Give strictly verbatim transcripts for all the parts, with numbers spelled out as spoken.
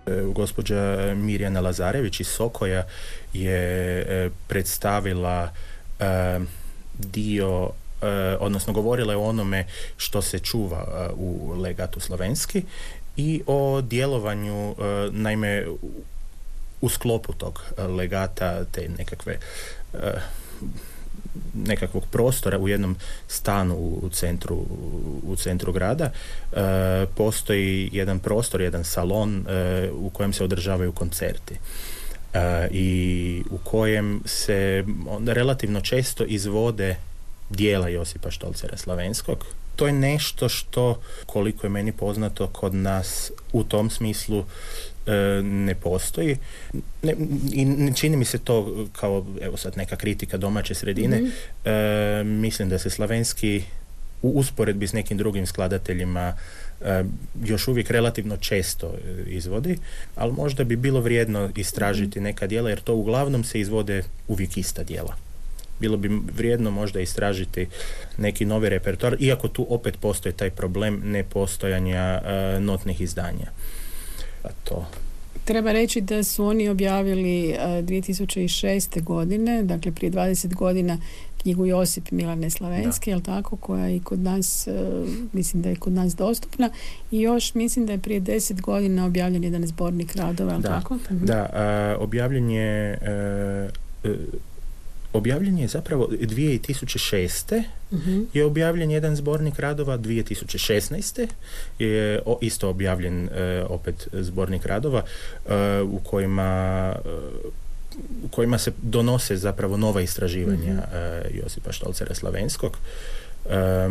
Gospođa Mirjana Lazarević iz Sokoja je predstavila dio, odnosno govorila je o onome što se čuva u legatu Slavenski i o djelovanju, naime, u sklopu tog legata, te nekakve nekakvog prostora u jednom stanu u centru, u centru grada e, postoji jedan prostor, jedan salon e, u kojem se održavaju koncerti e, i u kojem se onda relativno često izvode dijela Josipa Štolcera Slavenskog. To je nešto što, koliko je meni poznato, kod nas u tom smislu e, ne postoji. Ne, i ne čini mi se to kao, evo sad, neka kritika domaće sredine. Mm-hmm. E, mislim da se Slavenski u usporedbi s nekim drugim skladateljima e, još uvijek relativno često izvodi, ali možda bi bilo vrijedno istražiti neka djela, jer to uglavnom se izvode uvijek ista djela. Bilo bi vrijedno možda istražiti neki novi repertoar, iako tu opet postoji taj problem nepostojanja uh, notnih izdanja. A to... Treba reći da su oni objavili uh, dvije tisuće šeste. godine, dakle prije dvadeset godina, knjigu Josip Milane Slavenski, jel tako, koja je i kod nas, uh, mislim da je kod nas dostupna, i još mislim da je prije deset godina objavljen jedan zbornik radova, jel da, tako? Uh-huh. Da, uh, objavljen je uh, uh, Objavljen je zapravo dvije tisuće šeste. Uh-huh. Je objavljen jedan zbornik radova, dvije tisuće šesnaeste. je o, isto objavljen e, opet zbornik radova e, u kojima e, u kojima se donose zapravo nova istraživanja uh-huh. e, Josipa Štolcera Slavenskog. E,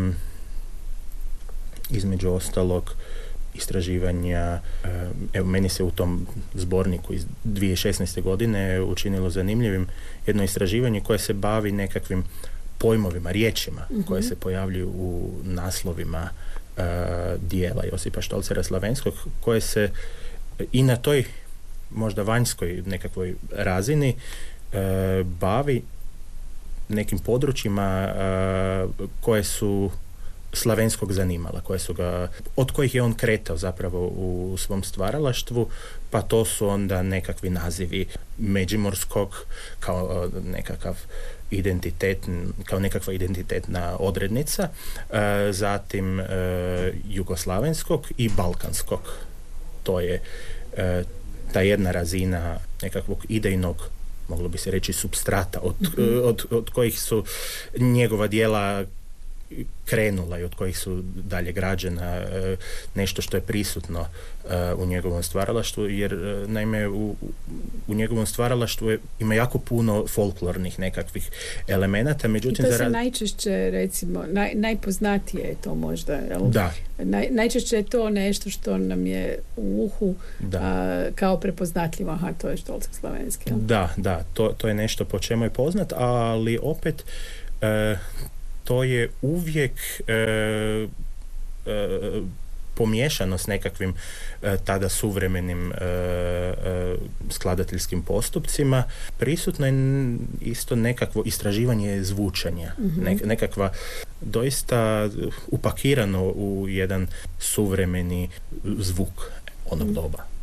između ostalog istraživanja, evo, meni se u tom zborniku iz dvije tisuće šesnaeste. godine učinilo zanimljivim jedno istraživanje koje se bavi nekakvim pojmovima, riječima mm-hmm. koje se pojavljuju u naslovima uh, dijela Josipa Štolcera Slavenskog, koje se i na toj možda vanjskoj nekakvoj razini uh, bavi nekim područjima uh, koje su slavenskog zanimala, koje su ga, od kojih je on kretao zapravo u svom stvaralaštvu, pa to su onda nekakvi nazivi međimurskog kao nekakav identitet, kao nekakva identitetna odrednica, e, zatim e, jugoslavenskog i balkanskog. To je e, ta jedna razina nekakvog idejnog, moglo bi se reći, supstrata od, mm-hmm. od, od kojih su njegova djela krenula i od kojih su dalje građena, nešto što je prisutno u njegovom stvaralaštvu, jer naime u, u njegovom stvaralaštvu je, ima jako puno folklornih nekakvih elemenata, međutim... I to se rad... najčešće, recimo, naj, najpoznatije je to možda, jel? Da. Naj, najčešće je to nešto što nam je u uhu a, kao prepoznatljivo, aha, to je Štolcer Slavenski, jel? Da, da, to, to je nešto po čemu je poznat, ali opet e, to je uvijek e, e, pomiješano s nekakvim e, tada suvremenim e, e, skladateljskim postupcima. Prisutno je isto nekakvo istraživanje zvučanja, mm-hmm. ne, nekakva doista upakirano u jedan suvremeni zvuk onog doba.